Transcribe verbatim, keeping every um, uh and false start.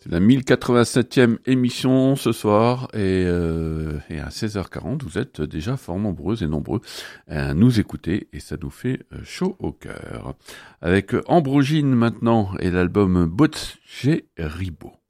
C'est la mille quatre-vingt-septième émission ce soir et, euh, et à seize heures quarante, vous êtes déjà fort nombreux et nombreux à nous écouter et ça nous fait chaud au cœur. Avec Ambrogyne maintenant et l'album Botché Ribot.